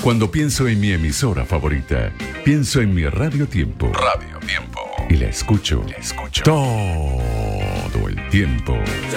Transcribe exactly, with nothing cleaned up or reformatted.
Cuando pienso en mi emisora favorita, pienso en mi Radio Tiempo. Radio Tiempo. Y la escucho, La escucho todo el tiempo.